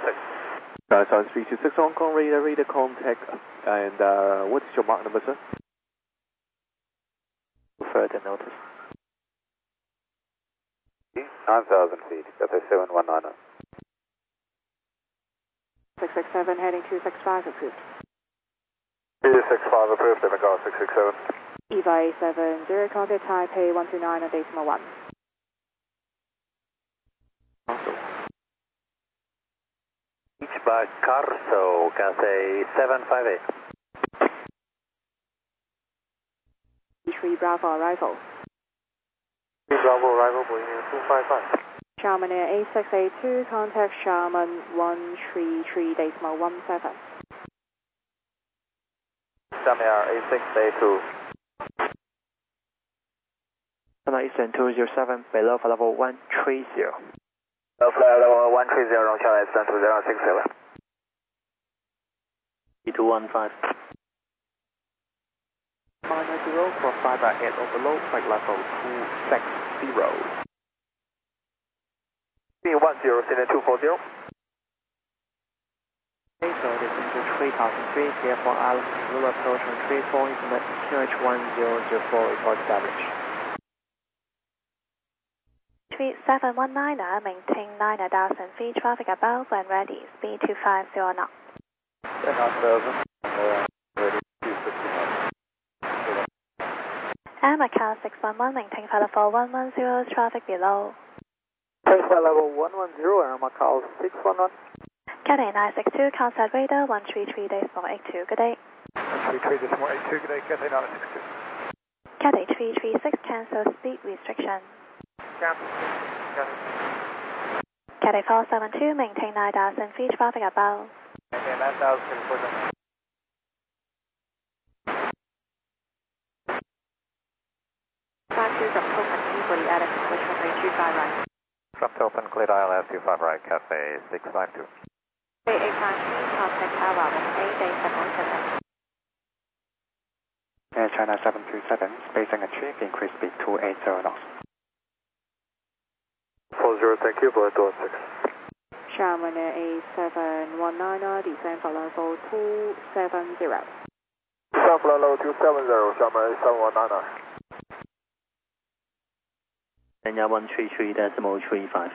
South 326 Hong Kong radar contact. And what is your mark number, sir? Further notice. 9,000 feet, Cathay 719. 667 heading 265 approved. 265 approved, Democrat 667. EVA 70, contact Taipei 129.1. Beach by Carso, Cathay 758. E3 Bravo arrival. Bravo arrival, Boeing 255. Xiamen Air A682, contact Xiamen 133.17. Xiamen Air A682. Eastern 207, below flight level 130. Flight level 130, Rochelle Eastern 2060. E215. Minor 0 for 5 ahead overload, flight level 260. B10, Sydney 240. Okay, so this is 3003, clear for Island, Zulu approach on 34, implement QH1004, report damage. 3719er, maintain 9,000 feet, traffic above when ready, speed 250 knots. And Macau 611, maintain flight level 110, traffic below. Flight level 110, Air Macau 611. Cathay 962, contact radar 133.82, good day. 133.82, good day, Cathay 962. Cathay 336, cancel speed restriction. Cathay 472, maintain 9,000 feet, traffic above. Maintain 9,000 feet, report. From open, clear ILS 25 right, Cathay 652. Cathay 893, contact Tower 887. Air China 737, spacing achieved, increase speed 280 knots. 40, thank you, flight 216. Xiamen Air A719, descend for level 270. South level 270, Xiamen Air A719. Kenya 133.35.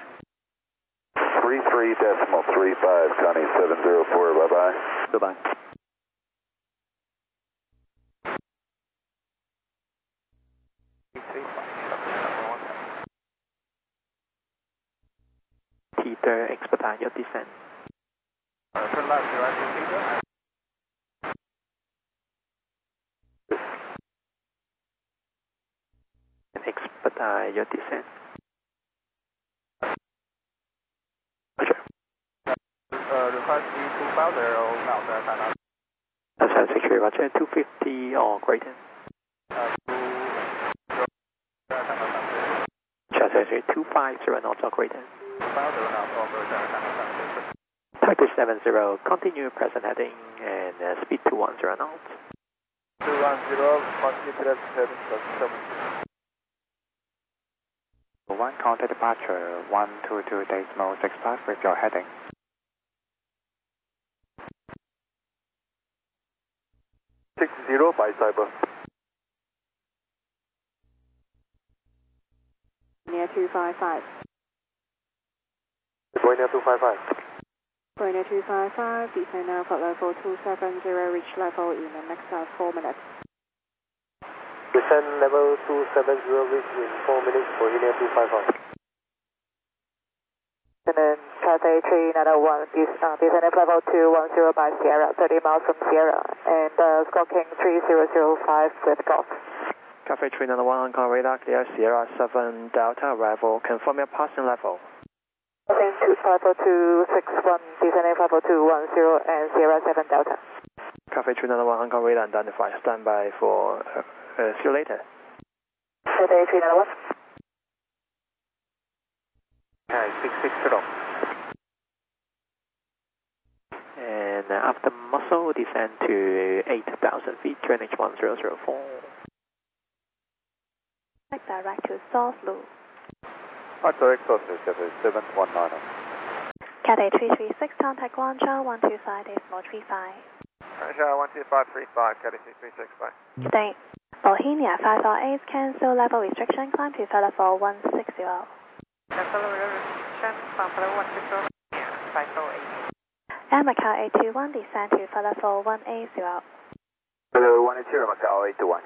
33.35, Connie 704, bye-bye. Goodbye. Peter, expedite your descent. Turn left, right, Peter. Expedite your descent. Request V250 now, China. That's security, Roger, 250 or greater. Chassis 250 knots or greater. Taipei 70, continue present heading and speed 210 knots. 210, continue present heading, One counter departure 122.65 with your heading. by Cyber. Near 255. Going near 255. Going near 255, descend now for level 270, reach level in the next 4 minutes. Descend level 270, reach in 4 minutes, going near 255. And then Cathay 391, descend at level 210 by Sierra, 30 miles from Sierra, and squawking 3005 with Golf. Cathay 391 Hong Kong radar clear, Sierra 7 Delta arrival, confirm your passing level. Squawking 54261, descend at level 210 and Sierra 7 Delta. Cathay 391 Hong Kong radar identified, stand by for, see you later. Cathay 391. Okay, 660. And after muscle, descend to 8,000 feet, QNH 1004. Direct to South Loop. Direct source, Cathay 719. Cathay 336, contact Guangzhou 125.35. Guangzhou 12535, Cathay 336, bye. Today, Bohemia 548, cancel level restriction, climb to flight level 160. Cancel level restriction, climb to level 160, 548. Air Macau 821, descend to flight level 180. Hello, 180 Macau 821.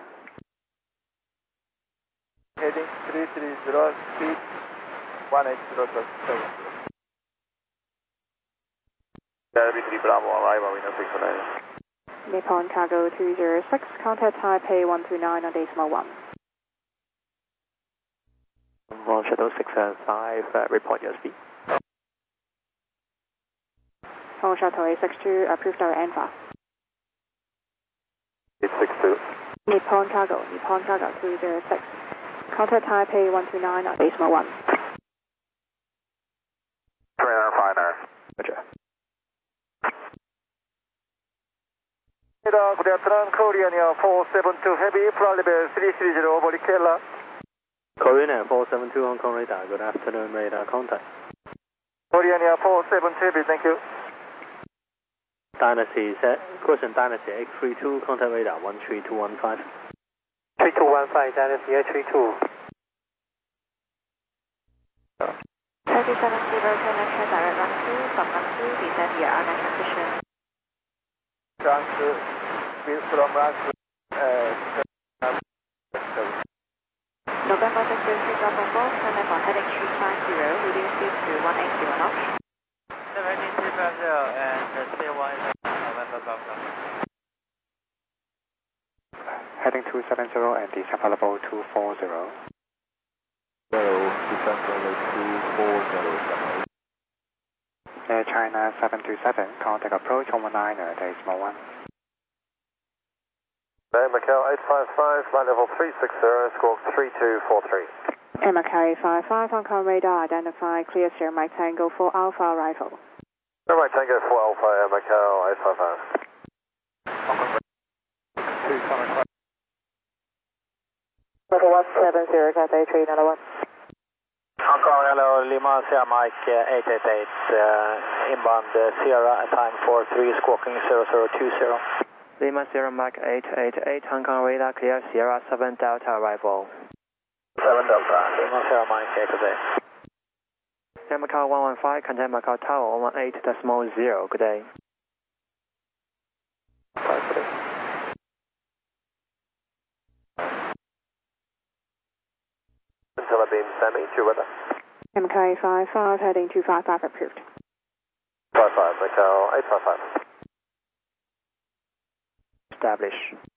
Heading 330, speed 180.7. Derby 3 Bravo, arrival, we know 609. Nippon Cargo 206, contact Taipei 129.1. Launch Shadow 675, report your speed. Hong Shuttle 862, approved our ANFA. 862. Nippon Cargo 206, contact Taipei 129.1. 305 Roger. Good afternoon, Korean Air 472 Heavy, flight level 330 over Kela. Korean Air 472 Hong Kong radar, good afternoon, radar contact. Korean Air 472 Heavy, thank you. Dynasty, Caution Dynasty 832, contact radar 13215. 3215, Dynasty 832. 37 Connection direct run through, from run through, descend via R9 transition. Transfer, speed from Rank November 6 3 turn left on heading 350, leading speed to 180 knots. 17350 and stay wide, November Golf. Heading 270 and descent flight level 240. descent level 240. Air China 727, contact approach 119.1. Air Macau 855, flight level 360, squawk 3243. Air Macau 855, Hong Kong radar, identify, clear Sierra Mike Tango for Alpha arrival. Air Mike Tango 4 Alpha, Air Macau 855. Level 170, Cathay 391. Hong Kong, hello, Lima, Sierra Mike 888, inbound Sierra, time 43, squawking 0020. Lima Sierra Mike 888, Hong Kong radar, clear Sierra 7 Delta arrival. 7 Delta, Lima Sierra Mike 888. Air Macau 115, contact Macau Tower 18.0, good day. Beam standing, to weather. MK 855, heading 255, approved. 55, Macau 855. Establish.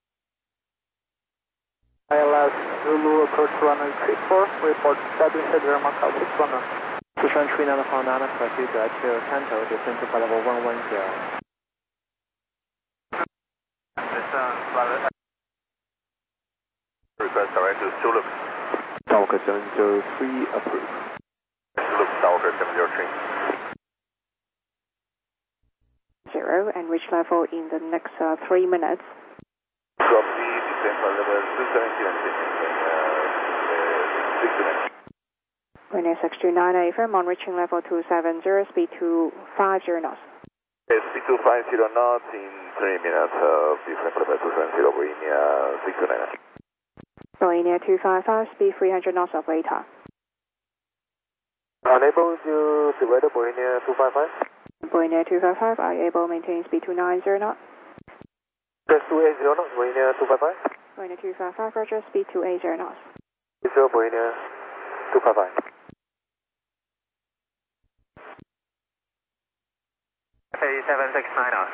ILS Zulu approach runway 34, report established at Macau 611. Sichuan 3949, proceed to H0 Canto, descend to flight level 110. Request direct to Zulu. Talker 703, approved. Zulu, Talker 703. 0 and reach level in the next 3 minutes. From the descent level 270 and descent 6 minutes. Runway 629 firm on reaching level 270, speed 250 knots. Speed 250 knots in 3 minutes, descent level 270, Bohemia 629. Bohemia 255, speed 300 knots of radar. Unable to weather Bohemia 255? Bohemia 255, are you able to maintain speed 290 knots? Press 280 knots, Bohemia 255? Bohemia 255, roger, speed 280 knots. 80 Bohemia 255. Cathay 769 knots.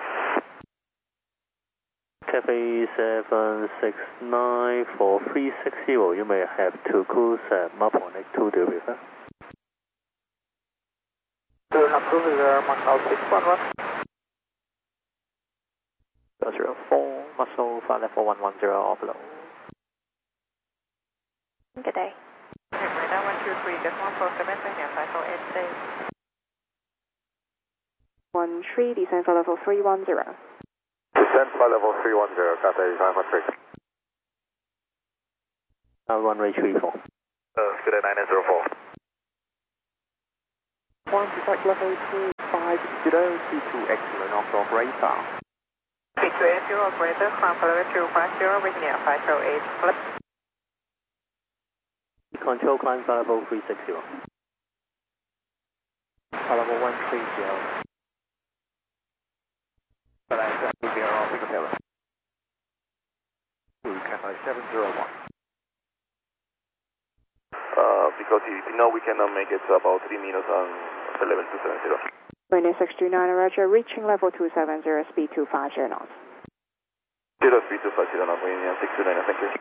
Cathay 769 for 360, you may have to cruise Maponek 2 to refer. Approval is Macau 611. 004, muscle flight level 110, offload. Good day. Radar 123, get 147, and 548 13, descend for level 310. Descent flight level 310, Cathay 513. Runway 34. Good day, 904. 1 to level 25. excellent off radar. Speed 280 operator, climb level 250, Virginia 508, flip. Control climb flight level 360. Flight level 130. Cathay 701. Because you know we cannot make it about 3 minutes on the level 270. 2629, roger, reaching level 270, speed 250 knots. Zero speed 250 knots, 629, thank you.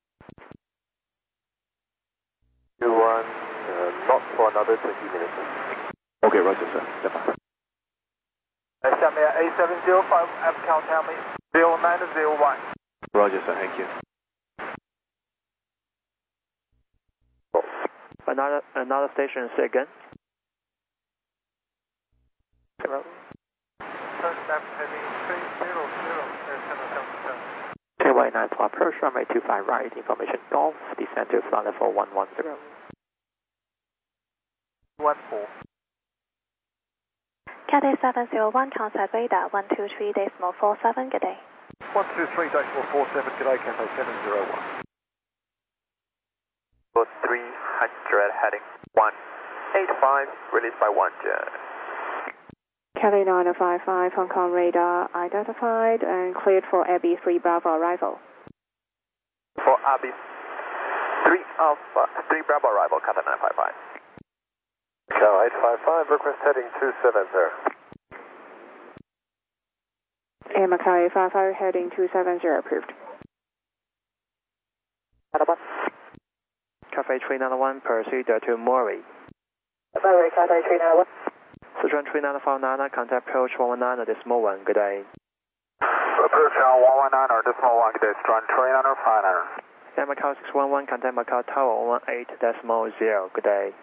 21, not for another 20 minutes. Okay, roger, sir. Step by. 下面 A705 F count tell me 0901. Roger, sir. Thank you. Another station, say again. Turn left heading 300, KY9 for approach runway 25 right, information Golf, descend to flight level 110. 14. Cathay 701, contact radar 123.47, good day. 123.47, good day, Cathay 701. 300 heading 185, released by 1 jet. Cathay 9055, Hong Kong radar identified and cleared for Abbey 3 Bravo arrival. For Abbey 3 Bravo arrival, Cathay 955. Cal 855, request heading 270. Air Macau 855, heading 270, approved. Cathay 391, proceed to Murray. Murray, Cathay 391. Sichuan 3959, contact approach 119 decimal 1, good day. Approach 119, decimal 1, good day, Sichuan 3959. Air Macau 611, contact Macau Tower 18 decimal 0, good day.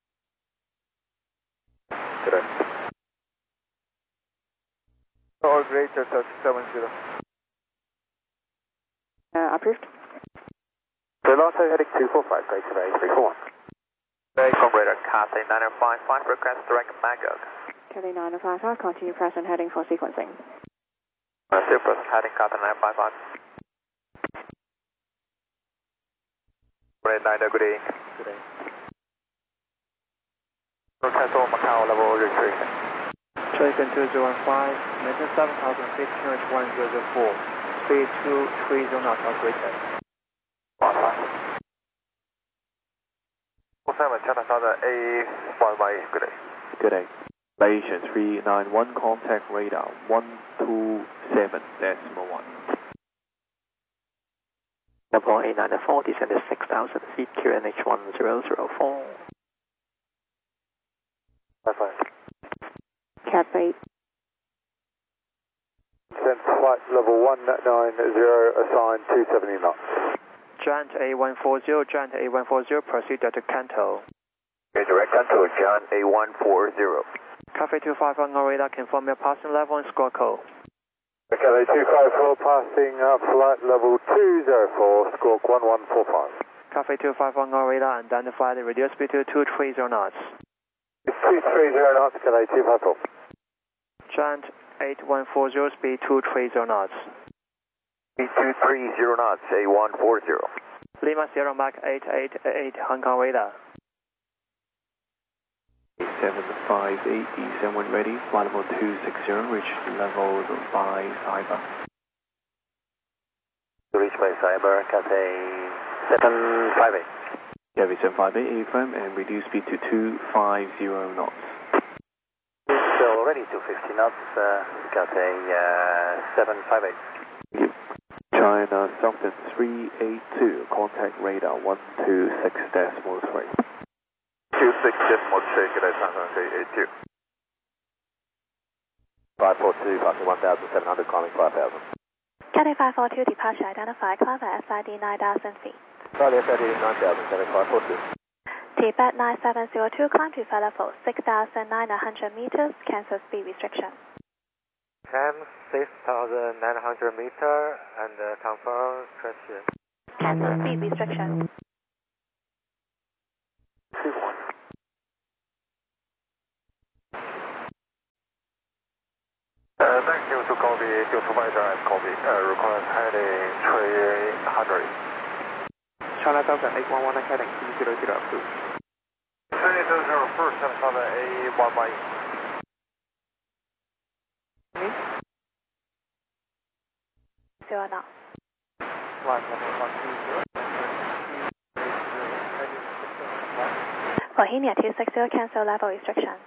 Good day. Operator 770. Approved. Delta heading 245, take today 341. Operator Cathay 955, request direct Bangkok. Cathay 9055, continue present heading for sequencing. Still present heading Cathay 955. Operator 9, good day. Good day. Newcastle Macau level registration. Triton 2015, maintain 7,000 feet, QH 1004, speed 230 knots, operator. 47, China Southern A11, good day. Good day. Malaysian 391, contact radar 127.1. Level 894, descend to 6,000 feet, QNH 1004. Cap 8. Descent flight level 190, assigned 270 knots. Giant A140, Giant A140, proceed to Kanto. Direct Kanto, Giant A140. Cathay 25 on our radar, confirm your passing level and score code. Cathay 254, passing flight level 204, squawk 1145. Cathay 25 on our radar, identify the reduce speed to 230 knots. It's 230 knots, Cathay 254. Giant 8140, speed 230 knots. Speed 230 knots, A140. Lima Sierra Mach 888, Hong Kong radar. 758, descend when ready, flight level 260, reach level by Cyber. Reach by Cyber, Cathay 758. Cathay 758, affirm, and reduce speed to 250 knots. It's already 250 knots, Cathay 758. Thank you. China Southern 382, contact radar 126.3. 26.3, Cathay 382. 542, passing 1,700, climbing 5,000. Cathay 542, departure identified, climb at SID 9,000 feet. Charlie SID 9,000, Cathay 542. Tibet 9702, climb to flight level 6,900 meters, cancel speed restriction. Climb 6,900 meter and confirm traction. Cancel speed restriction. 21. request heading 300. China Delta 811 heading 200 approved. Trinity 00 first, China Delta A118. Me? 0 now. Flight level 120. Bohemia 260 cancel level restriction.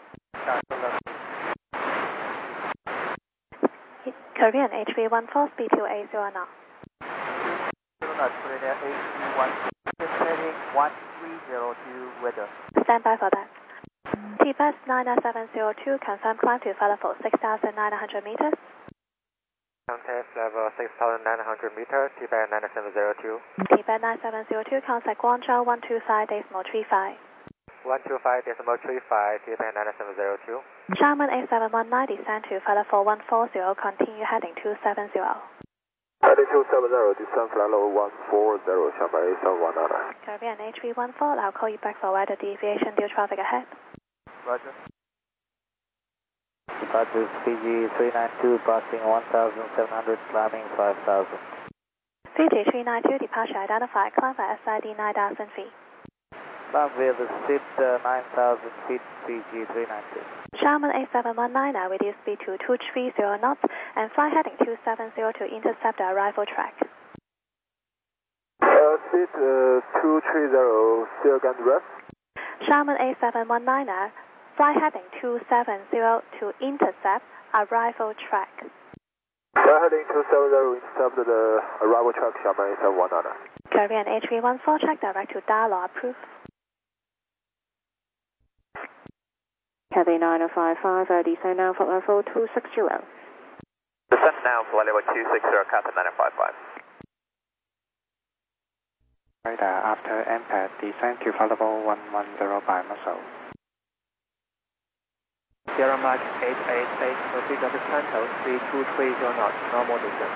Korean HV14 speed to A0 now. Korean HV1 heading 1302 weather. Stand by for that. TBAS 99702 confirm climb to follow for 6,900 meters. Contact level 6,900 meters, TBAS 9702. TBAS 9702 contact Guangzhou 125.35. 125.35, TBAS 9702. Xiamen A719 descend to follow for 140, continue heading 270. Heading 270, descend flight level 140, Xiamen A719. Korean HV14, I'll call you back for wider deviation due traffic ahead. Roger. Departure Fiji 392, passing 1,700, climbing 5,000. Fiji 392, departure identified, climb by SID 9,000 feet. Climb via the SID 9,000 feet, Fiji 392. Xiamen A719, now reduce speed to 230 knots and fly heading 270 to intercept the arrival track. SID 230, still again rest. Xiamen A719, now fly heading 270 to intercept arrival track. Flight heading 270, intercept the arrival track, Xiamen A719. Korean HV14, check direct to Dalo, approved. Cathay 9055, descend now for level 260. Descend now for level 260, Cathay 955. Radar after impact, descend to level 110 by muscle. Sierra Mike 888, proceed to Canto 3230 knots, normal descent.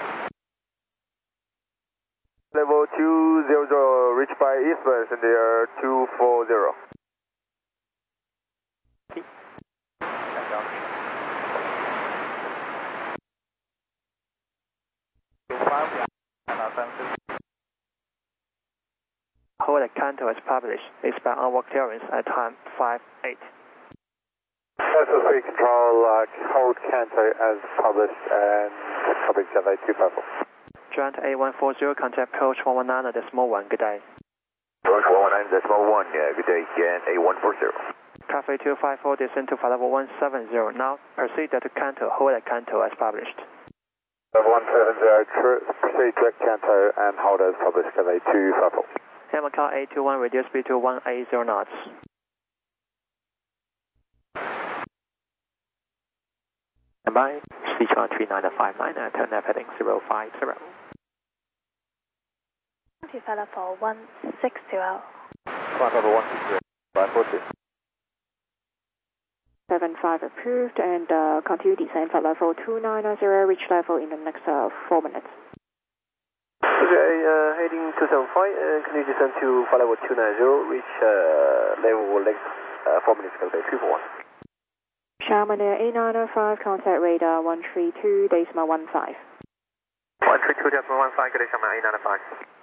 Level 200, reach by eastwest in the air 240. Hold at Canto as published. Expect onward clearance at time 58. SSP control, hold Canto as published and public survey 254. Giant A140, contact approach 119.1, good day. Approach 119.1, good day again, A140. Cafe 254, descend to level 170. Now proceed to Canto, hold at Canto as published. Level 170, proceed direct Canto and hold as published, survey 254. Hamilcar A21, reduce speed to 180 knots. Standby, Sichuan 3959, turn left heading 050. To follow for 160. Flight level 160, 540. 75 approved and continue descend for level 290, reach level in the next 4 minutes. Okay, heading 275, continue descend to flight level 290, reach level next 4 minutes, go to 341. Xiamen Air A905, contact radar 132.15. 132.15, good day, Xiamen A905.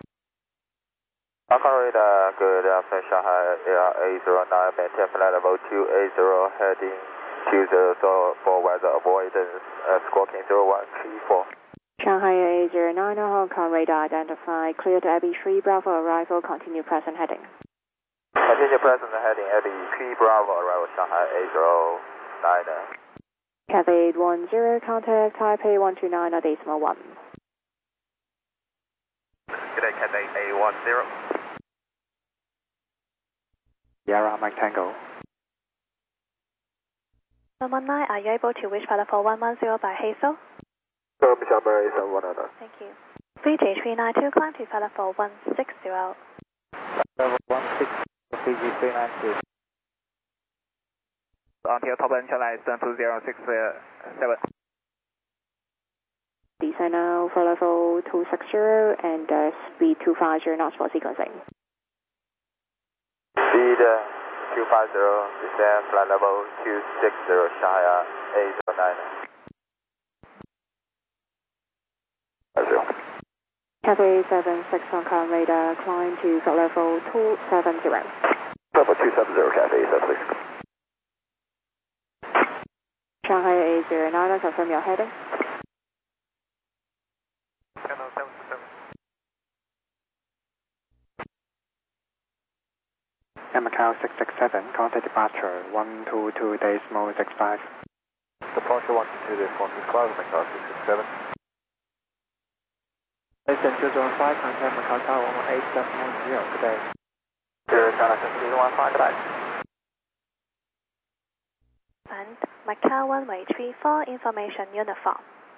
Hong radar, good afternoon, Shanghai Air A09, maintain flight level 280, heading 200 for weather avoidance, squawking 0134. Shanghai Air A09, Hong Kong radar identified, clear to Abbey 3 Bravo arrival, continue present heading. Continue present heading, Abbey 3 Bravo arrival, Shanghai A09. Cathay 810, contact Taipei 129.1. Good day, Cathay A10. Sierra Mike Tango. 119, are you able to reach level 110 by Hazel? Xiamen A719. Thank you. Fiji 392, climb to level 160. Level 160, Fiji 392. Until top end, Chennai 72067. Descend now for level 260 and speed 250 knots for sequencing. Speed 250, descend flight level 260, Shanghai A09. Cathay 76 on current radar, climb to flight level 270. Level 270, Cathay 76. Shanghai A09, confirm your heading. Channel 77. Air Macau 667, contact departure 122.65. Departure 122.65, Macau 667. Listen 205, contact Macau Tower 118.10, good day. China 615, good day. And Macau 1834, information uniform.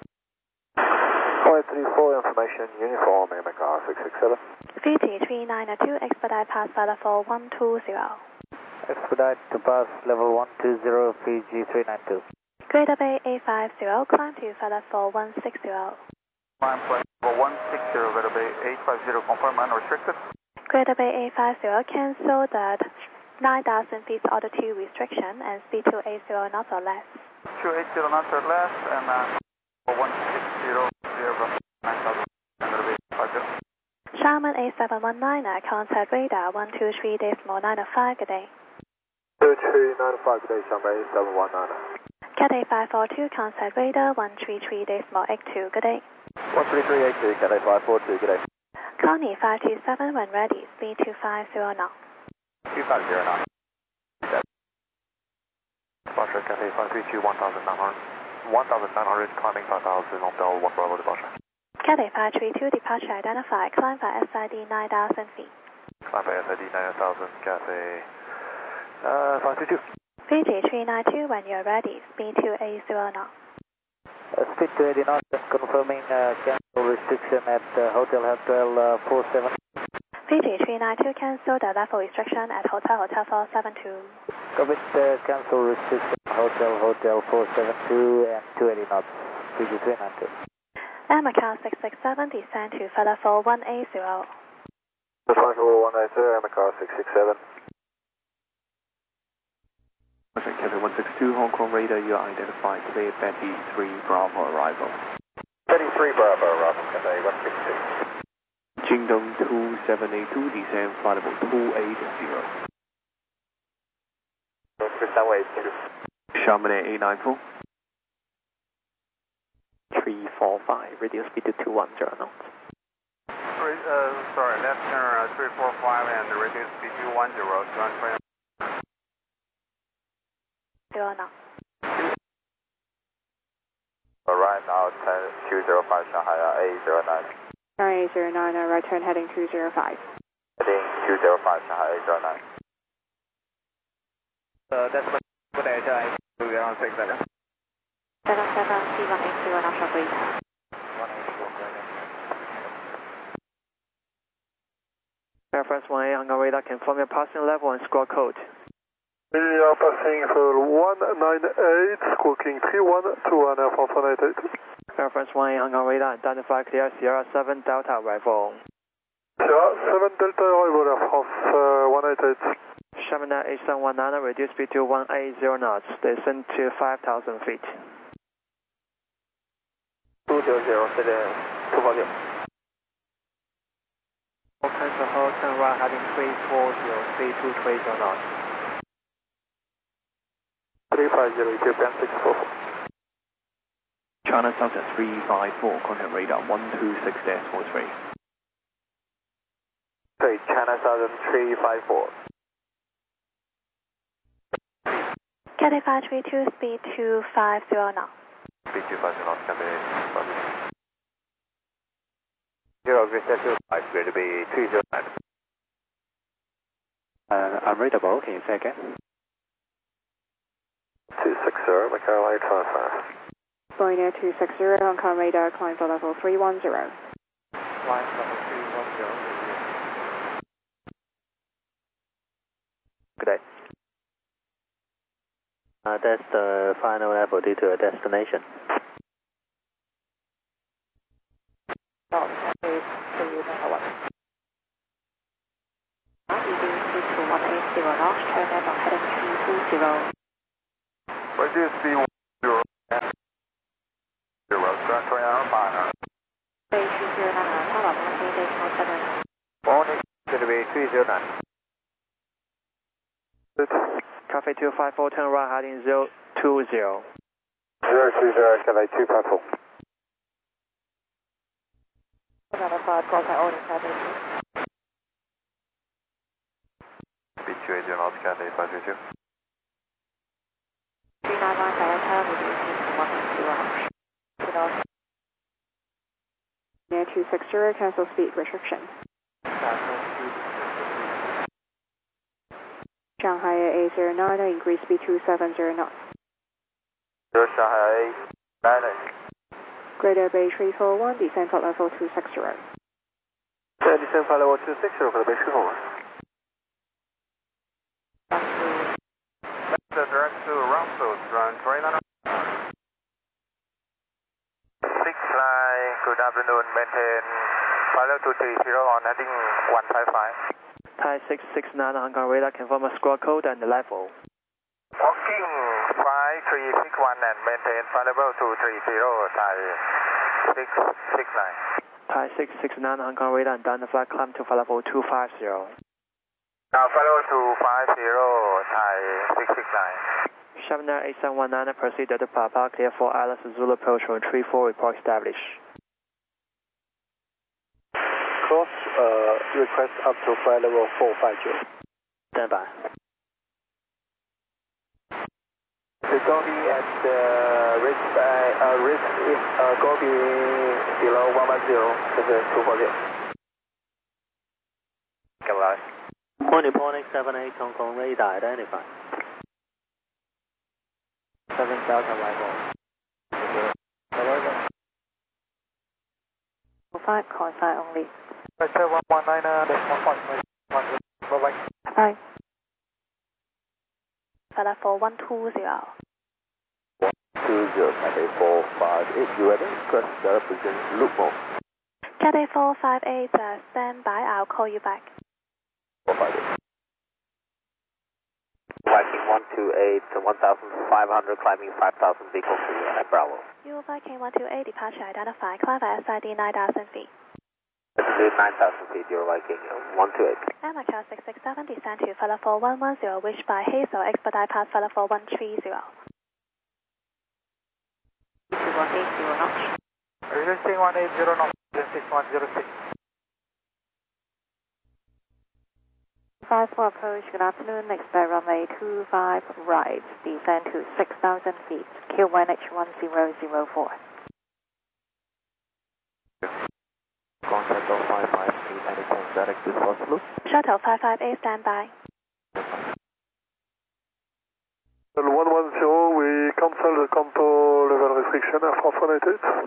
1834, information uniform, Air Macau 667. VT392, expedite past flight level 120. Expedite to pass level 120, PG392. Greater Bay A50, climb to flight level 160. Climb flight level 160, Greater Bay 850, confirm unrestricted. Greater Bay A50, cancel the 9,000 feet altitude restriction and speed to 80 knots or less. 280 knots or less, and 160, 9,000, Greater Bay 850. Sharman A719, contact radar 123.905, good day. 2395, good day, Shanghai 719. Cathay 542, contact radar 133.82, good day. 13382, Cathay 542, good day. Connie 527, when ready, speed 250 knots. 2509. Departure Cathay 532, 1900, climbing 5000 on Bell 1 Bravo departure. Cathay 532, departure identified, climb by SID 9,000 feet. Climb by SID 9000, Cathay 522. VG392, when you're ready, speed 280 knots. Speed 280 knots, confirming cancel restriction at Hotel Hotel 47. VG392, cancel the level restriction at Hotel 472. Commit cancel restriction Hotel 472 and 280 knots, VG392. Air Macau 667, descend to flight level 180. Flight level 180, Air Macau 667. Cathay 162, Hong Kong radar, you are identified today at Betty 3 Bravo arrival. Betty 3 Bravo arrival, Cathay 162. Jingdong 2782, descend flight level 280. Sharman A894. 345, radio speed to 210 knots. Sorry, left turn 345 and radio speed 210, 0 knots. Right now, 10205 Shanghai A09. Shanghai A09, right turn heading 205. Heading 205 Shanghai A09. That's what I we are on 67. 77, C180, national breeze. Air France 1A on our radar, confirm your passing level and squawk code. We are passing for 198, squawking 3121, Air France 188. Air France 1A on our radar, identify clear Sierra 7 Delta arrival. Sierra 7 Delta arrival, Air France 188. Sharman A719, reduce speed to 180 knots, descend to 5,000 feet. 200, 240. Cancel hold, turn right heading 340, speed 220 knots. 350, Ethiopian 644. China Southwest 354, contact radar 126.43. Okay, China Southern 354. Cathay 532, speed 250 knots. Speed 250 knots, Cathay 0, Greater 25, Greater Bay 309. Unreadable, can you say again? 260, Macau 855. Boeing Air 260, Hong Kong radar, climb to level 310. Line level 310. Good day. That's the final level due to a destination. Oh, Cathay 391. Speed to 180 knots, turn left on heading 220. Reduce speed 10, 0, turn 29 on 500. Bay 209, Cathay 254, turn right heading 020. 020, Cathay 254. Another 5, call sign only, Cathay 2. Speed 280 knots, Cathay 522. 399 Toyota, reducing to 110. Air 260, cancel speed restriction. Shanghai Air A09, increase speed 270 knots. Shanghai A9. Greater Bay 341, descend flight level 260. Descend flight level 260 for the Bay 341. Direct to Ramsdale, run 29. 6-line, good afternoon, maintain flight level 230 on heading 155. Thai 669 Hong Kong radar, confirm a squawk code and level. Walking 5361 and maintain flight level 230, Thai 669. Thai 669 Hong Kong radar, and down the flight, climb to flight level 250. Now flight level 250, Thai 669. Shabana 8719, proceed to Papa, clear for Alice Zulu approach on 34, report established. Cross request up to flight level 450. Stand by. It's going to be at risk going to be below 110, this is 240. Goodbye. Pony 78 Hong Kong radar identified. 7 Delta arrival. 5, call sign only. Vector 119, bye-bye. Bye. Flight level 120. 20, Cathay 458, you ready? Request represent loop mode. Cathay 458, stand by, I'll call you back. 458. Viking 128, 1,500, climbing 5,000, vehicle to Bravo. You Viking 128, departure identified, climb at SID 9,000 feet. Altitude 9,000 feet, you're Viking 128. Amateur 667, descend to flight level 110, reached by Hazel, expedite past flight level 130. 180 knots. Resisting 180 knots, resisting 106. 54 approach, good afternoon, expect runway 25 right, descend to 6,000 feet, Q1H1004. Contact 558, anything direct to Oslo. Shuttle 558, stand by. 110, we cancel the contour level restriction for 488.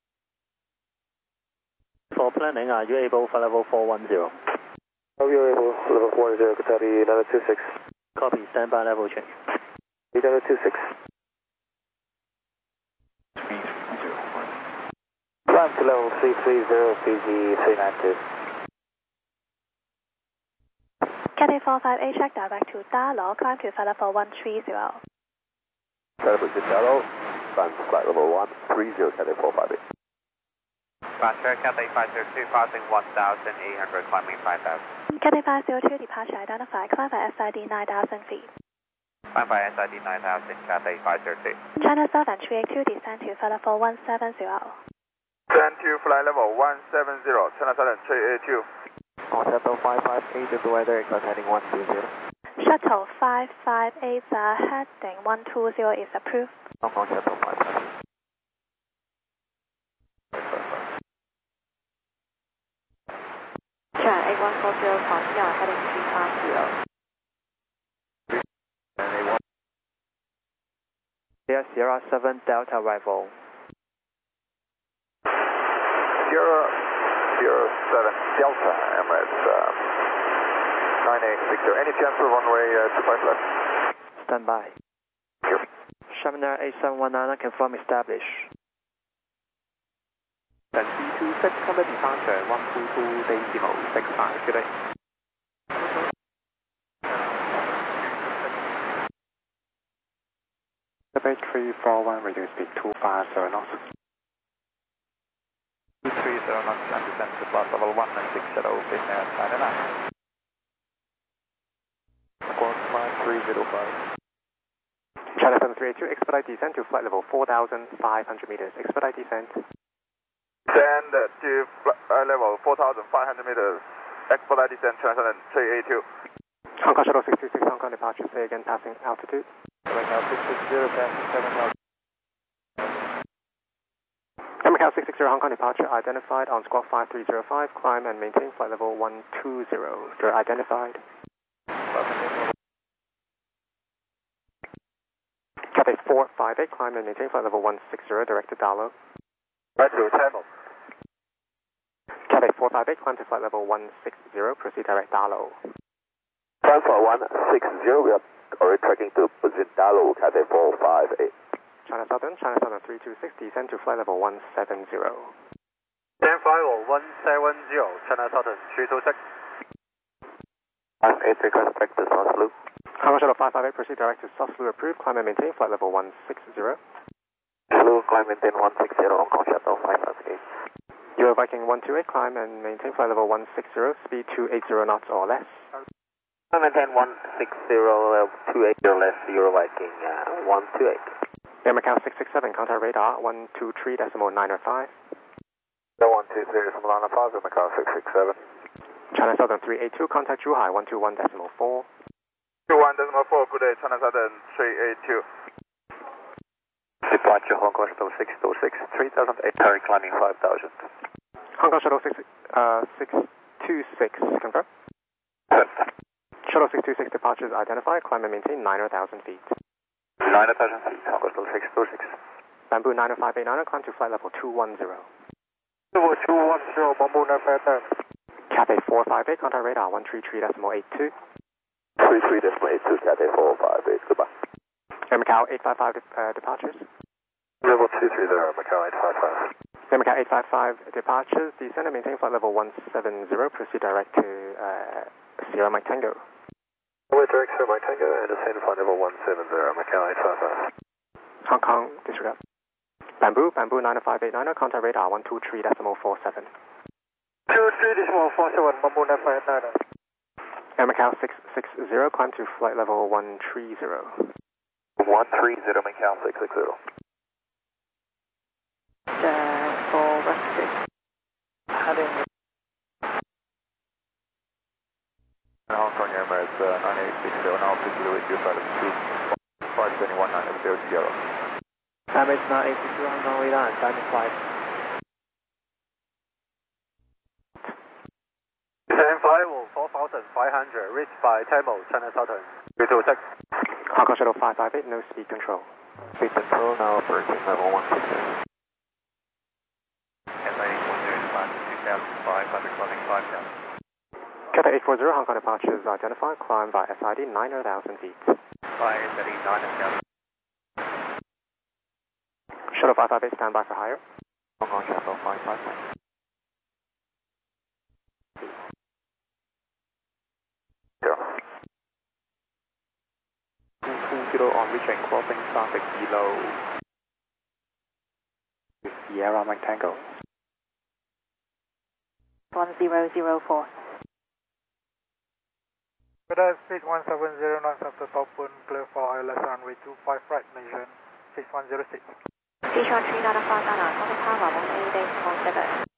For planning, are you able for level 410? Are you able, level 410, Qatari 926. Copy, stand by level change. 926. 3301. Climb to level 330, PG 392. Cathay 458, check direct to Dalo, climb to flight level 130. Level to Dalo, climb to flight level 130, Cathay 458. Departure, Cathay 502, passing 1,800, climbing 5,000. Cathay 502, departure identified, climb at SID 9,000 feet. Climb by SID 9,000, Cathay 502. China Southern 382, descend to flight level 170. Descend to flight level 170, China Southern 382. Contact 558, the weather aircraft heading 120. Shuttle 558, heading 120 is approved. Contact 558. China 8140, Tongjiang, heading 350. Sierra 7 Delta arrival. Sierra 7 Delta, Emirates 9860. Any chance for runway 25 left? Stand by. Shabana 8719, confirm established. C26, cover departure 122.65, good day. Bay 341, reduce speed 250 knots. 230 knots and descend to flight level 160, business China 9. Squawk 5305. China 7382, expedite descent to flight level 4,500 meters. Expedite descent. Descend to level 4,500 meters. Expedite descent, China 7382. Hong Kong Shuttle 626, Hong Kong departure, say again, passing altitude. Macau 660, passing 7,000. Macau 660, Hong Kong departure, identified on squawk 5305, climb and maintain flight level 120. You're identified. Cathay 458, climb and maintain flight level 160, directed Dalo. Right to Tamil. Cathay 458, climb to flight level 160, proceed direct Dalo. Transfer 160, we are already tracking to position Dalo, Cathay 458. China Southern 326, descend to flight level 170. Stand final 170, China Southern 326. 58, request back to South Loop. Hong Kong Shuttle 558, proceed direct to South Loop, approved, climb and maintain flight level 160. Loop, climb maintain 160, Hong Kong Shuttle 558. Euro Viking 128, climb and maintain flight level 160, speed 280 knots or less. Maintain 160, 280 less, Euro Viking 128. Air Macau 667, contact radar 123.905. 123.905, Air Macau 667. China Southern 382, contact Zhuhai 121.4. 21.4, good day, China Southern 382. Departure Hong Kong Shuttle 626, 3,008, current climbing 5,000. Hong Kong Shuttle 626, confirm. Shuttle 626 departures identified, climb and maintain 9,000 feet. 9,000 feet, Hong Kong Shuttle 626. Bamboo 90589, climb to flight level 210. Level 210, Bamboo 959. Cathay 458, contact radar 133.82. 33.82, Cathay 458, goodbye. Air Macau 855 departures. Level 230, Macau 855. Air Macau 855 departures, descend and maintain flight level 170, proceed direct to Sierra Mike Tango. Away direct Sierra Mike Tango and descend flight level 170, Macau 855. Hong Kong, disregard. Bamboo 90589, contact radar 123.47. 23.47, Bamboo 959. Air Macau 660, climb to flight level 130. 130, Macau 660. For West 6. Heading. Hong Kong Emirates 9860, now please do it, your side of 2521900. Emirates 9860, Hong Kong radar, standing 5. Stand final 4,500, reached by Tamil, China Southern 326. Hong Kong Shuttle 558, no speed control. Speed control now operating level 160. Cathay 840, Hong Kong departures identified, climb by SID 9,000 feet. Shuttle 558, stand by for higher. Hong Kong Shuttle 558. On reaching crossing traffic below Sierra Mike Tango. 1004. Radar speed 170 knots after top wind, clear for ILS runway 25 right, mission 6106. Sichuan 395 Dana, contact tower 188.7.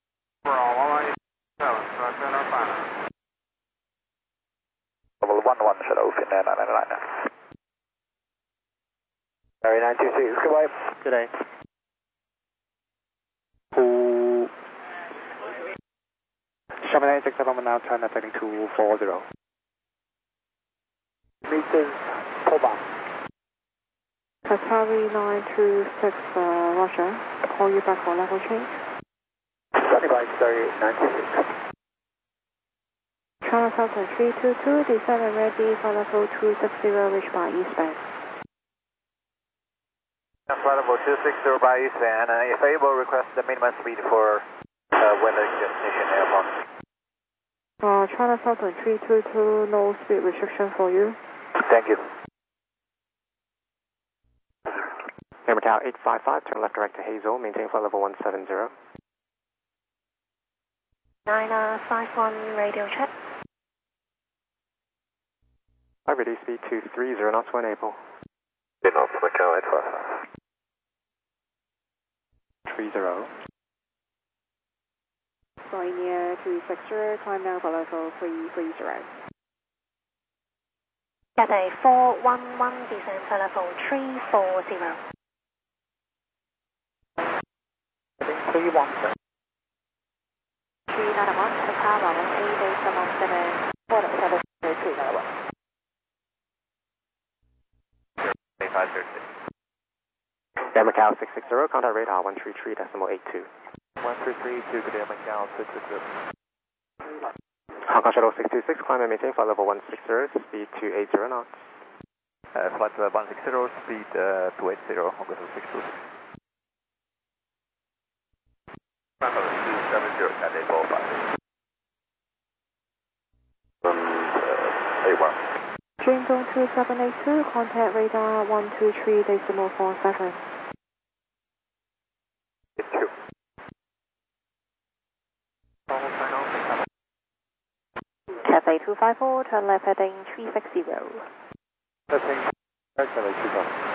Level 11 Shuttle, Finnair 999. Barry 926, goodbye. Good day. Sherman 967, now turn heading 240. Meters, pullback. Qatari 926, Roger. Call you back for level change. Standing by, Barry 926. China Southern 322, descend and ready for level 260, reach by eastbound. Flight level 260 by eastbound, and if able, request the minimum speed for weather destination airport. China Southern 322, no speed restriction for you. Thank you. Air Macau 855, turn left direct to Hazel, maintain flight level 170. 951 radio check. Flight ready, speed 230 knots when able. North Macau 855. 30. Pioneer 260, climb now for level 330. Cathay 411, descend for level 340. Heading 317. 391, to Tower 18, 391. 8536. Air Macau 660, contact radar 133.82. 133 to Air Macau 660. Hong Kong Shuttle 626, climb and maintain flight level 160, speed 280 knots. Flight 160, speed 280, Hong Kong 626. 270, Cathay 455. 81. Jingle 2782, contact radar 123.47. Cathay 254, turn left heading 360. Cathay 254.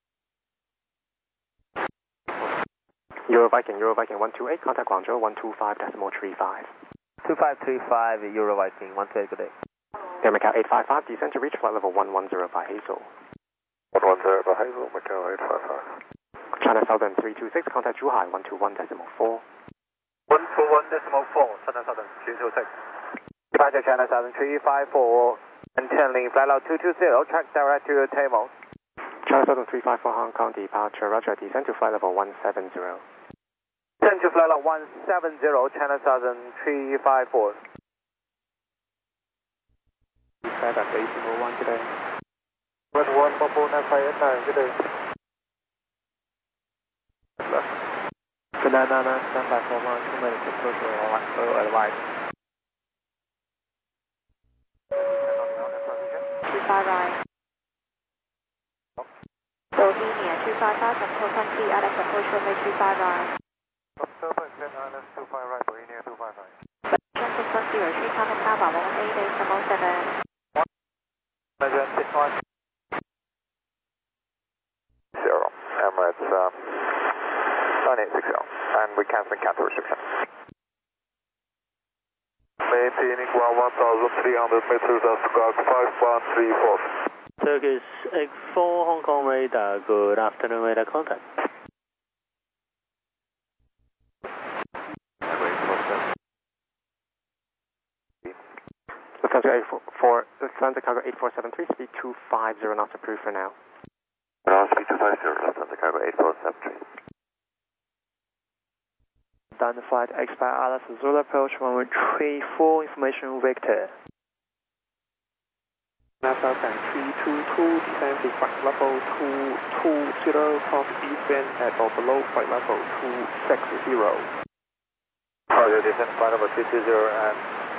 Euro Viking 128, contact Guangzhou 125.35. 2535 Euro Viking 128, good day. Air Macau 855, descend to reach flight level 110 by Hazel. 110 by Hazel, Macau 855. China Southern 326, contact Zhuhai 121.4. 121.4, China Southern 326. Departure China Southern 354, maintaining flight level 220, track direct to Tamil. China Southern 354, Hong Kong departure, roger, descend to flight level 170. Descend to flight level 170, China Southern 354. 7.801 today. 1 Bumble 9589, good day. Banana, stand by for 2 minutes, approach advice. 25 right. Bohemia 255, control country, Alex approach runway 25 right. October 10 Islands 25 right, Bohemia 25 right. Transit 103, contact Tower 18, 7. Measure 61. 0. Emirates 9860. And we canceling counter restriction. Maintaining 1,300 meters at Squawk 5134. Turkish X4 Hong Kong radar, good afternoon, radar contact. Lufthansa Cargo 8473, speed 250 knots approved for now. Speed 250, Lufthansa Cargo 8473. Down the flight, expect Alice Zulu approach 134, information Victor. NASA 322, descend to flight level 220, cross eastern at or below flight level 260. Roger, descend flight level 220 and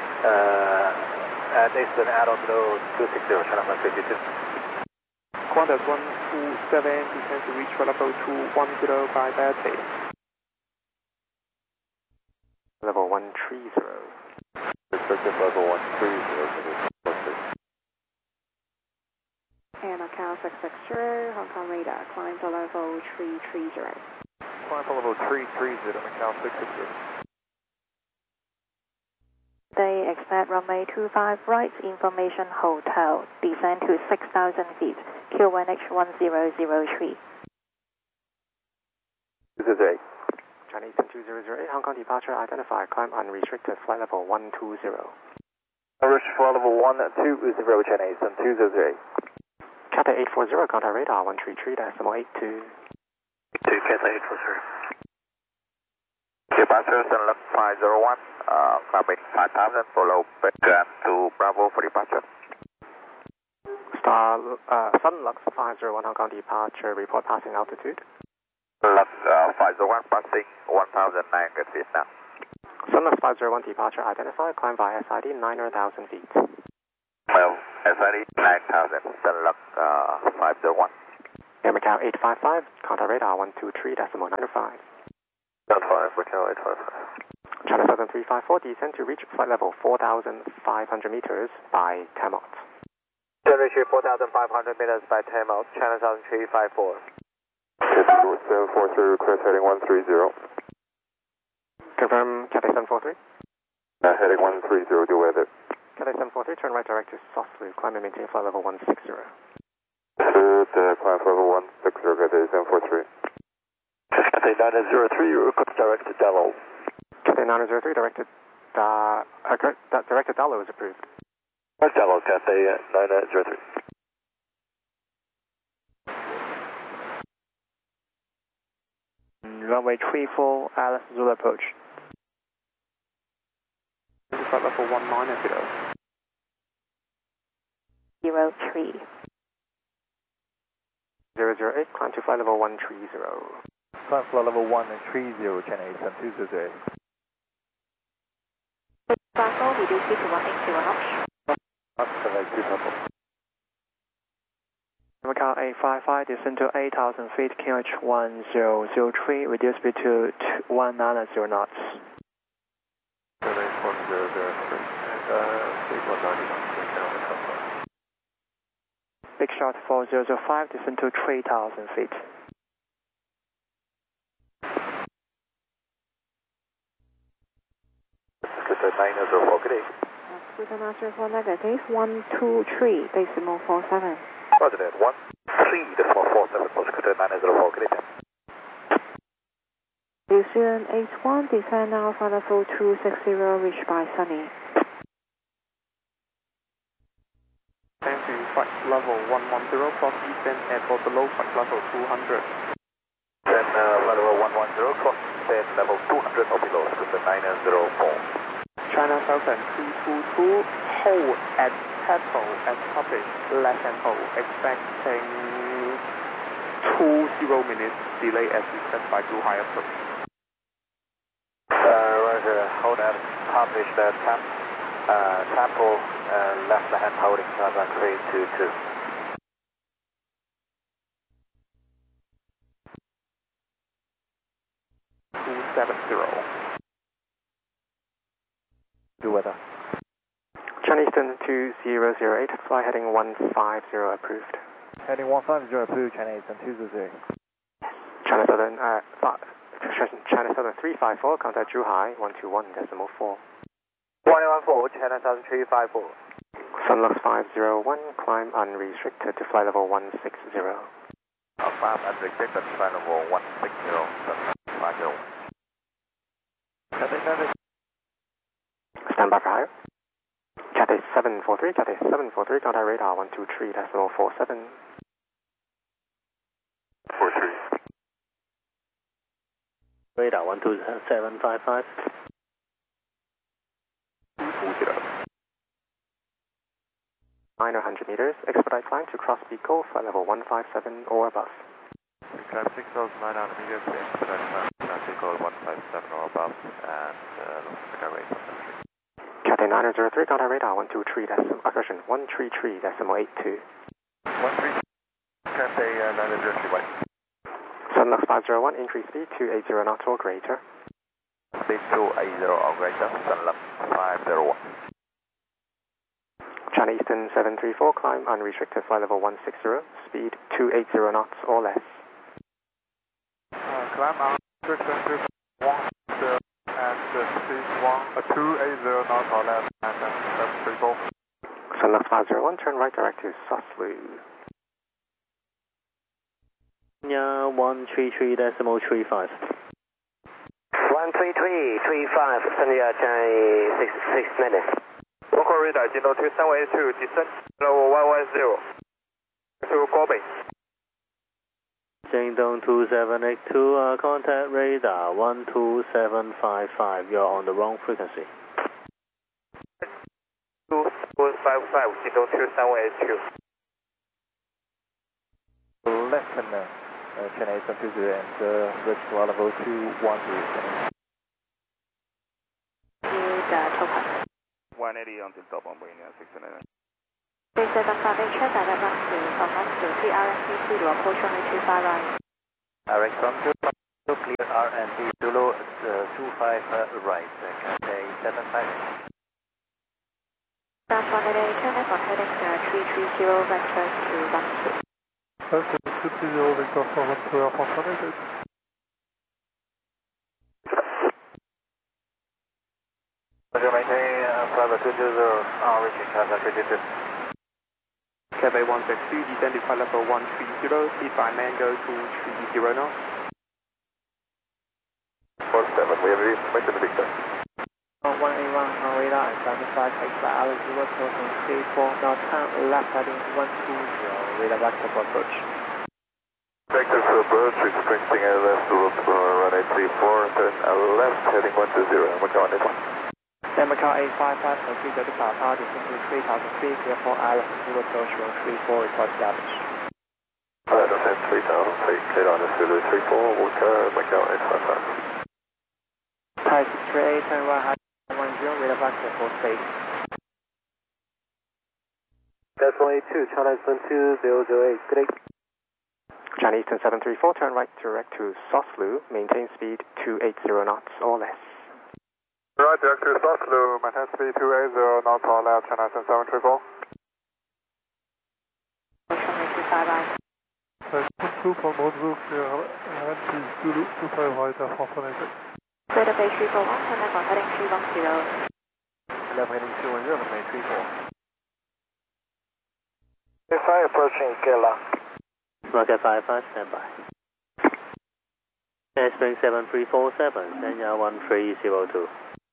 eastern at or below 260, China 152. Qantas 127, descend to reach flight level 210 by Batty. Level 130. Restricted level 130. Air Macau 660, Hong Kong radar, climb to level 330. Climb to level 330, Macau 660. They expect runway 25 right, information hotel, descend to 6,000 feet, QNH 1003. This is A. China Eastern 2008, Hong Kong departure identified, climb unrestricted, flight level 120. Reach flight level 120, China Eastern 208. Cathay 840, contact radar 133.82. 2 Cathay 840. Departure Sunlock 501, climbing 5,000, follow back to Bravo for departure. Sunlux 501, Hong Kong departure, report passing altitude. Lux 501, passing 1,900 feet now. Sunlux 501, departure identified, climb via SID 9,000 feet. Well, SID 9,000, Sunlux 501. Air Macau 855, contact radar 123.95. 5, Macau 855. China Southern 354, descend to reach flight level 4,500 meters by 10 knots. Reach 4,500 meters by 10 miles, China Southern 354. North 743, request heading 130. Confirm Cathay 743. Heading 130, do weather. Cathay 743, turn right direct to Soslu, climb and maintain flight level 160. Good, climb level 160, Cathay 743. Cathay 903, request direct to Dallo. Cathay 903, directed Dallo is approved. Dallo, Cathay 903. Runway 34, Alice Zulu approach. Flight level 190. 03. 008, climb to flight level 130. Climb flight level 130, China Eastern 200. Bravo, reduce speed to 180 knots. Select 2 purple. Macau 855, descend to 8,000 feet, QH 1003, reduce speed to 190 knots. 1003, speed 190 knots, down the cover. Big shot 4005, descend to 3,000 feet. Cathay 904, good day. Scuba Master for negative 123, decimal 47. Roger that, 13.47, Cathay 904, good day. Lucian 81, descend Alpha level 260, reached by Sunny. Descend to flight level 110, cross eastern airport below flight level 200. Then flight level 110, cross eastern level 200 or below, Cathay 904. China Southern 322, hold at Tempo as published, left hand hold, expecting 20 minutes delay as discussed by Blue High approach. Roger, hold at published Tempo, left hand holding, Southern 322. Do weather. China Eastern 2008, fly heading 150 approved. Heading 150 approved, China Eastern 200. China Southern 354, contact Zhuhai 121.4. 114, China Southern 354. Sunlux 501, climb unrestricted to flight level 160. Climb unrestricted to flight level 160, Sunlux 501. Cathay Stand by for higher. Cathay 743, Cathay 743, contact radar 123.47. 43. Radar 12755. 220. 900 meters, expedite climb to cross Pico, flight level 157 or above. Climb 6,900 meters, expedite climb to Pico 157 or above, and Osaka rate 173. Cathay 903, contact radar 133.82. 13, Cathay 903, white. Sunlux 501, increase speed to 80 knots or greater. Speed 280 or greater, Sunlux 501. China Eastern 734, climb unrestricted flight level 160, speed 280 knots or less. Climb unrestricted 160 and speed 280 knots or less, and that's pretty cool. Sunlux 501, turn right direct to Soslu. 133.35. 133.35, Sunny Chai 6 minutes. Local radar, Jino 2782, descent level 110 to Gorbei. Jingdong 2782, contact radar 12755. You're on the wrong frequency. 2755, Jingdong 2782. Lieutenant, China Eastern 200 and reach flight level 210. 180 until top on Boeing 699. They said I'm starting check that I'm not from Moscow, RNC Zulu, approach only 25 right. Direct from Zulu, clear RNC Zulu, 25 right, Cathay 75. Stand Holiday, turn left on heading 330 vector to 16. Vector 330 Victor 412 Air France Holiday. Roger, maintain flight level 220, reaching Casa 322. Cathay 162, descend to flight level 130, speed by Mango to 30 knots. 47, we have information to Victor. 181 on radar and 75 by Alice Zulu approaching 34 knots, turn left heading 120, radar vector for approach. Vector for approach, expecting a left loop runway 34, turn left heading 120, Macau 181. Then Macau 855 for 330 Papa, descend to 3000 feet, clear for Alice Zulu approach 134, report established. Descend 3000 feet, cleared on Zulu 34, Walker, Macau 855. Thai 638, turn right heading 10, radar vector for space. Decimal 82, China Eastern 2008, good day. China Eastern 734, turn right direct to Soslu, maintain speed 280 knots or less. Right, direct to Soslu, maintain speed 280 knots or less, China Eastern 734. Super Mozuk, NT Zulu 25 right, Air France Holiday. Radar Bay 341, turn left on heading 310. Left heading 210, runway 34. Verify approaching Gala. Roger 55, stand by. Spring 7347, Sanya 1302.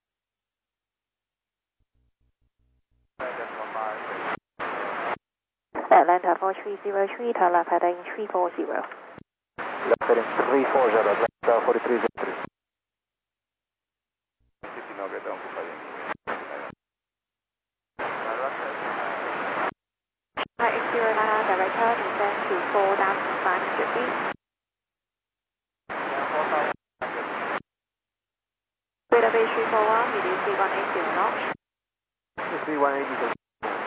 Atlanta 4303, turn left heading 340. Left heading 340, Atlanta 4303. Director, descend to 4,500 feet. Radar Bay 341, reduce 3180 knots. 3180.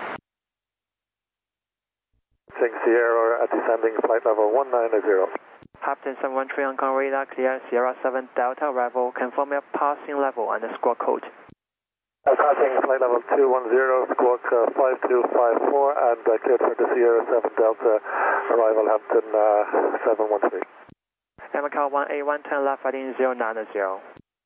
Sierra at descending flight level 190. Captain 713 Hong Kong radar, clear Sierra 7 Delta arrival, confirm your passing level and the squawk code. Passing flight level 210, squawk 5254, and cleared for the Sierra 7 Delta, arrival Hampton 713. And Macau 181, turn left heading 090. 090,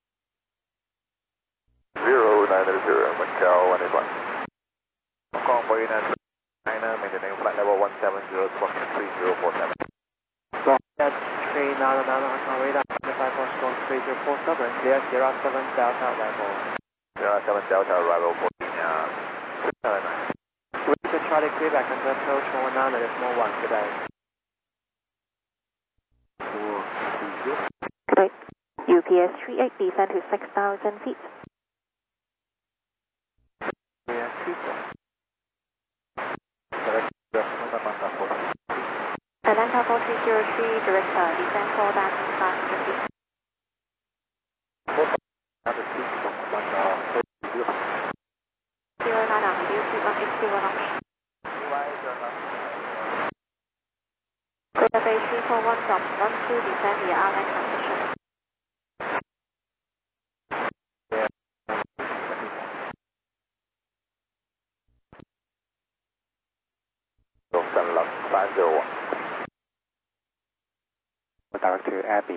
Macau 181. Hong Kong Marina, China, maintaining flight level 170, squawk 3047. That's 399 Hong Kong radar, 25 for squawk 3047, clear Sierra 7 Delta arrival. Sierra 7 Delta arrival 14, We can try to clear back and approach 190, there's more one today. Good. UPS 38, descend to 6,000 feet. Atlanta 4303, director, descend 4,500 feet. Radar Bay 341, drop 12, descend via outlet transition. Sunlove 501. Direct to Abbey.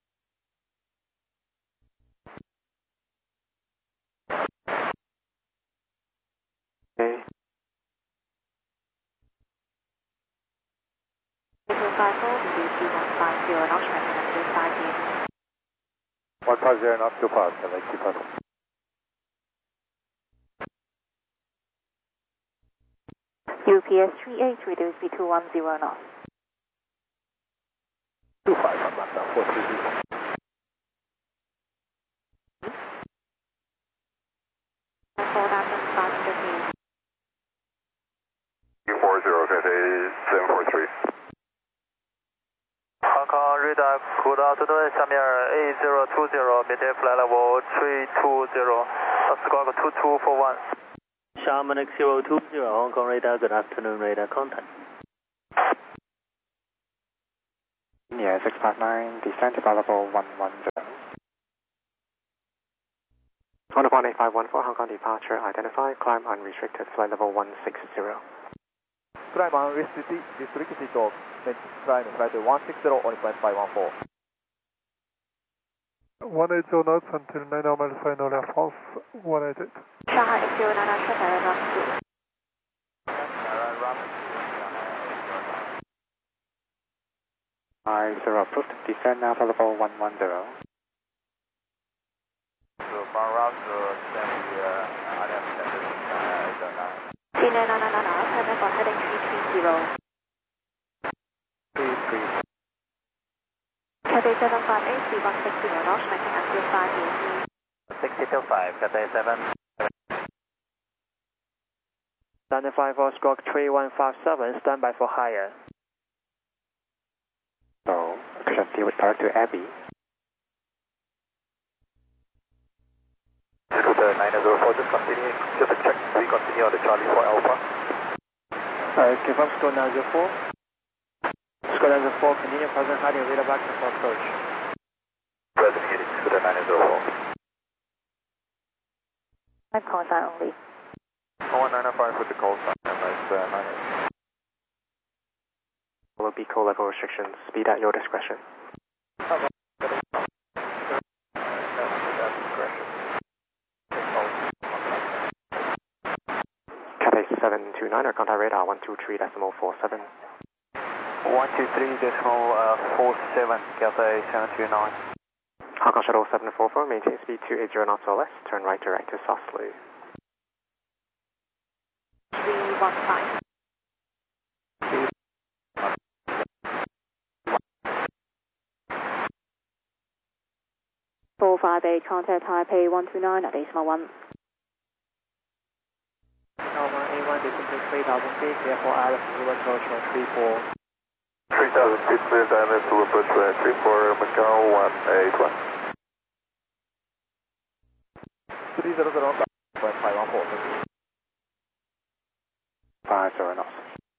Okay. 254, reduce 150 knots, transfer 258. 150 knots too fast, can I keep on? UPS 38, reduce B210 knots. 25 Atlanta 430. 4,500 feet. 240, Cathay 743. Hong Kong radar, good afternoon, Samir 8020, maintain flight level 320, squawk 2241. Sharman X020, Hong Kong radar, good afternoon, radar contact. Yeah, 659, descent to flight level 110. On the 18514 Hong Kong departure identified, climb unrestricted, flight level 160. Climb unrestricted, talk, climb flight 160 on flight 514. 180 knots until 9 miles final Air France, 188. Shanghai X09 Shanghai Runway 2. Approved, descend now for level 110. So, from route to send the ILM center to China 999, turn for heading 330. 33. Cathay 758, 3160 knots, making until 5 minutes. 60 till 5, Cathay 7. 954 stroke 3157, standby for higher. So, efficiency with direct to Abbey. Scooter 904, just continue, just to check, we continue on the Charlie 4 Alpha. Confirm score 904. Score 904, continue present heading, radar back for approach. Present heading, Scooter 904. Five call sign only. 1905 with the call sign, MS 98. Will be call level restrictions, speed at your discretion. Cathay 729, contact radar 123.47. 123.47, Cathay 729. Hong Kong Shuttle 744, maintain speed 280 knots or less, turn right direct to Soslu. 315. 458, contact Taipei 129 at decimal 1. Tower 1A1, descend to 3000 feet, therefore Alice will approach 34. 3000 feet, clear Alice will approach 34, Macau 181. 300 flight 514. 50 knots.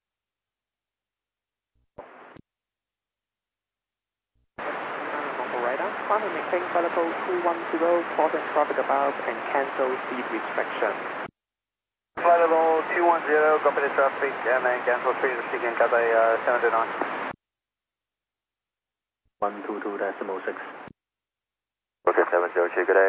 Climb and maintain flight level 210, crossing traffic above and cancel speed restriction. Flight level 210, copy the traffic and then cancel speed restriction, Cathay 729. 122.6. Okay, 702, good day.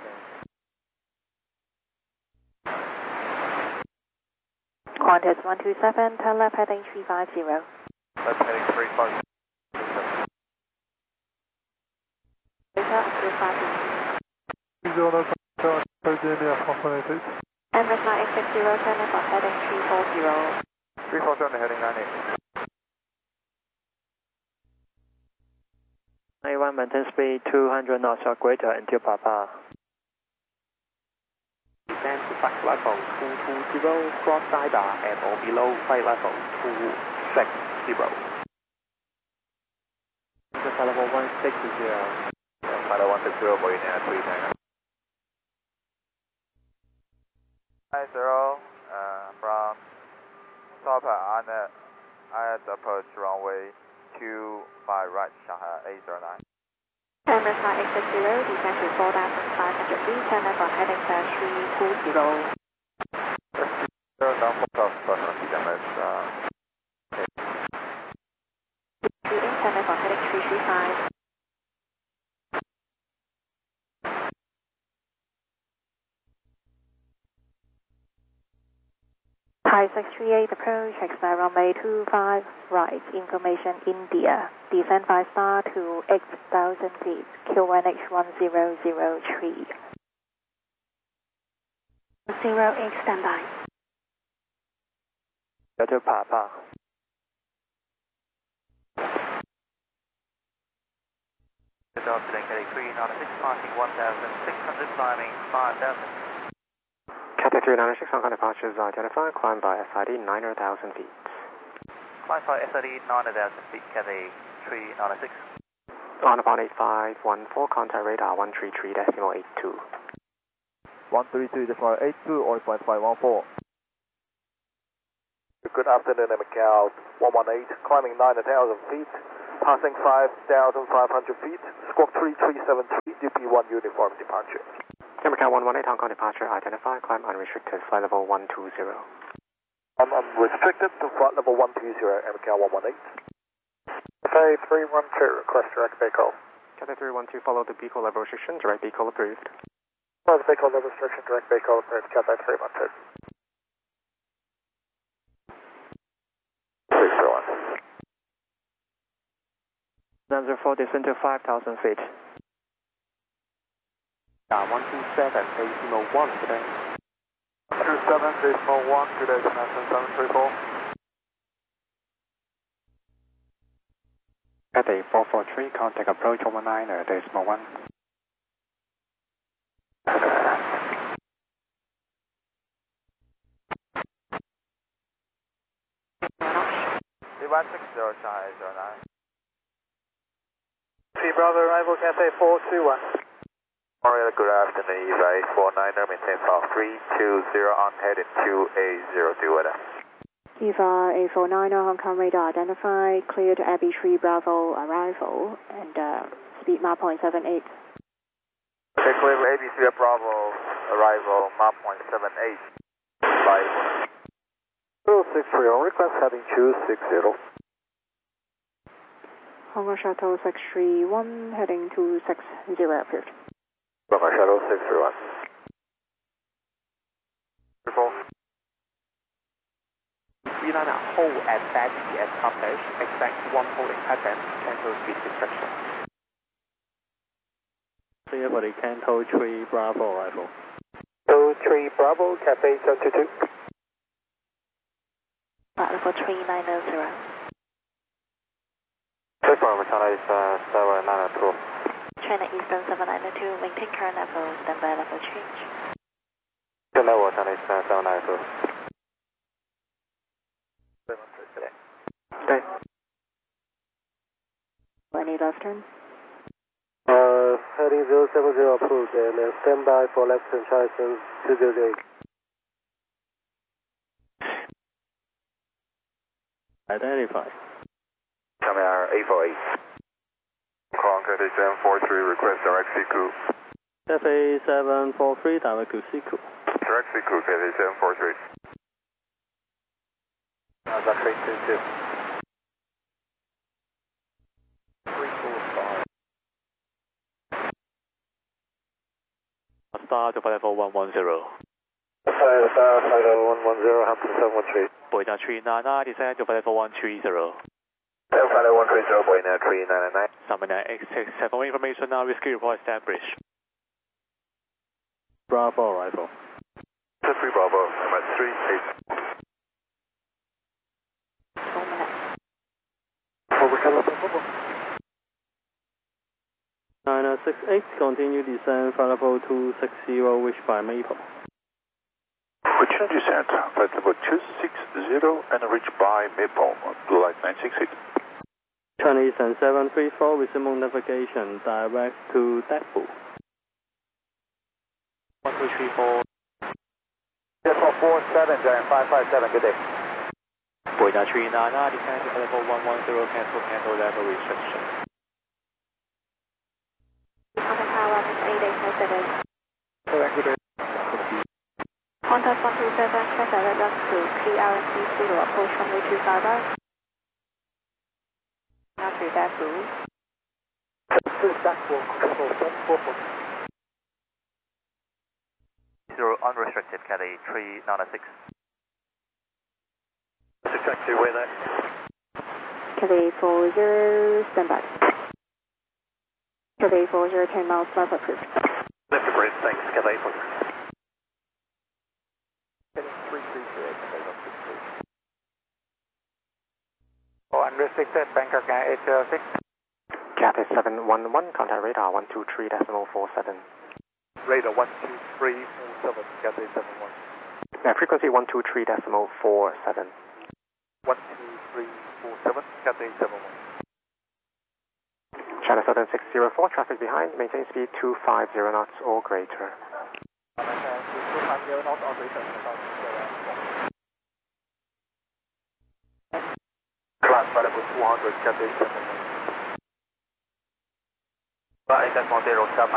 Qantas 127, turn left heading 350. Left heading 350. Until 5 minutes. 30 Air France 188. MS 9860, turn left for heading 340. 347 heading 98. 91, maintain speed 200 knots or greater until Papa. Descend to flight level 220, cross radar at or below flight level 260. Flight level 160. Flight 160 for Union 39. 90, from Tapa on the IS approach runway 25 right, Shanghai 809. MS 9860, descend to 4,500 feet, turn left for heading 320. Down for South Boston, CMS. Turn left for heading 335. Thai 638 approach, expect runway 25 right, information India, descend 5 star to 8,000 feet, QNH 1003. 08 standby. Until Papa. Delta Cathay 396, passing 1,600, climbing 5,000. Cathay 396 Hong Kong departures identified, climb by SID 900,000 feet. Climb by SID 900,000 feet, Cathay 396. On upon 8514, contact radar 133.82. 132.82 or 0.514. Good afternoon, Macau 118, climbing 9,000 feet, passing 5,500 feet, squawk 3373, DP1 uniform departure. American 118, Hong Kong departure identified, climb unrestricted, flight level 120. I'm restricted to flight level 120, American 118. Cathay 312, request direct vehicle. Cathay 312, follow the vehicle level restriction, direct vehicle approved. Follow the vehicle level restriction, direct vehicle approved, Cathay 312. 601. Number 4, descend to 5,000 feet. 127.1 today. 27.1 today, dimension 734. Cathay 443, contact approach 119.1. C160 China 09. Bravo, arrival Cathay 421. Good afternoon, EVA 49er, maintain file 320 on heading 2802 weather. EVA 849er, Hong Kong radar identified, cleared Abbey Tree Bravo arrival, and speed map 0.78. Okay, clear ABC Bravo arrival, map 0.78. 063 on request heading 260. Hong Kong Shuttle 631, heading 260 approved. Hong Kong Shuttle 631. Reliner hold at Battery as published, expect one holding pattern, cancel speed restriction. Clear for the Canto 3 Bravo arrival. 03 Bravo, Cathay 722. Level 3900. Bravo, China is 792. China Eastern 792, maintain current level, standby level change. Level, China is 792. Okay. Any left turn? Heading 070 approved and standby for left turn Charleston 208. Identify. Coming out 848. Call Cathay 743, request direct CQ. Cathay 743, direct to CQ. Direct CQ, Cathay 743. That's 322. 345. Star to flight level 110. Star, flight level 110, Hampton 713. Boyna 399, descend to flight level 130. Flight level 130, Boyna 399. Summon X67 information now, rescue report established. Bravo arrival. 3 Bravo, I'm at 38. 4 minutes. China 68, continue descend flight level 260, reach by Maple. Continue descent, flight level 260 and reach by Maple, blue light 968. China Eastern 734, resume navigation, direct to Deadpool. 1234. Decimal 47, Giant 557, good day. Boyna 399, descend to flight level 110, cancel level restriction. Contact tower 8807. Good day. Contact 127, press direct run to KRC 0, approach runway 25 right. Now to Deadpool. Zero unrestricted, Cathay 396. Taxi way there. Cathay 40, stand by. Cathay 40, 10 miles left approved. Left to bridge, thanks, Cathay. Unrestricted, Bangkok 806. Cathay 711, contact radar 123.47. Radar 123.47, Cathay 71. Frequency 123.47. 123.47, Cathay 71. China Southern 604, traffic behind, maintain speed 250 knots or greater. 250 knots or greater. Class flight level 200, Cathay 71. Decimal 07.